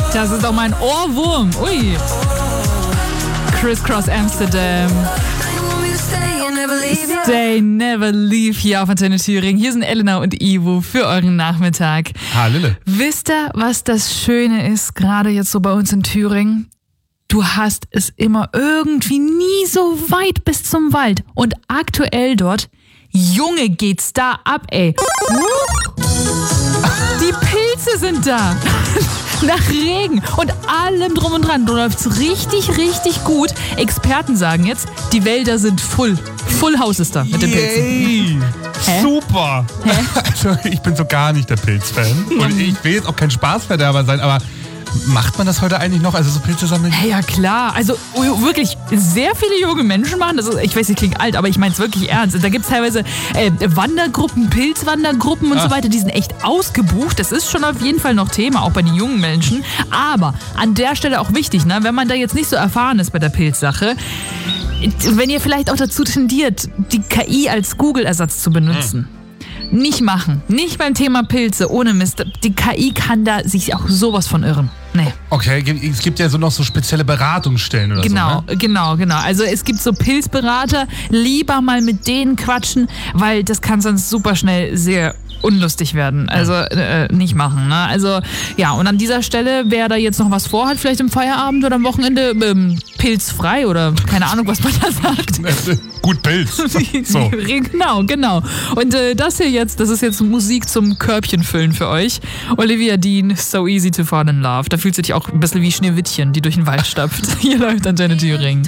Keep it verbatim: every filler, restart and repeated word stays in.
Das ist doch mein Ohrwurm. Ui. Crisscross Amsterdam. Stay, never leave hier auf Antenne Thüringen. Hier sind Elena und Ivo für euren Nachmittag. Hallöle. Wisst ihr, was das Schöne ist, gerade jetzt so bei uns in Thüringen? Du hast es immer irgendwie nie so weit bis zum Wald. Und aktuell dort, Junge, geht's da ab, ey. Die Pilze sind da. Nach Regen und allem drum und dran. Du läufst richtig, richtig gut. Experten sagen jetzt, die Wälder sind full. Full House ist da mit den Pilzen. Hä? Super. Hä? Also ich bin so gar nicht der Pilzfan. Und ich will jetzt auch kein Spaßverderber sein, aber macht man das heute eigentlich noch? Also so Pilze sammeln? Ja klar, also wirklich sehr viele junge Menschen machen das. Ich weiß, ich klinge alt, aber ich meine es wirklich ernst. Da gibt es teilweise äh, Wandergruppen, Pilzwandergruppen und ah. so weiter, die sind echt ausgebucht. Das ist schon auf jeden Fall noch Thema, auch bei den jungen Menschen. Aber an der Stelle auch wichtig, ne, wenn man da jetzt nicht so erfahren ist bei der Pilzsache, wenn ihr vielleicht auch dazu tendiert, die K I als Google-Ersatz zu benutzen. Hm. Nicht machen. Nicht beim Thema Pilze, ohne Mist. Die K I kann da sich auch sowas von irren. Nee. Okay, es gibt ja so noch so spezielle Beratungsstellen oder genau, so, ne? Genau, genau. Also es gibt so Pilzberater, lieber mal mit denen quatschen, weil das kann sonst super schnell sehr unlustig werden. Also äh, nicht machen. Ne? Also ja, und an dieser Stelle, wer da jetzt noch was vorhat, vielleicht im Feierabend oder am Wochenende, ähm, pilzfrei oder keine Ahnung, was man da sagt. Gut Pilz. So. Genau, genau. Und äh, das hier jetzt, das ist jetzt Musik zum Körbchenfüllen für euch. Olivia Dean, So Easy to Fall in Love. Da fühlt sich auch ein bisschen wie Schneewittchen, die durch den Wald stapft. Hier läuft Antenne Thüringen.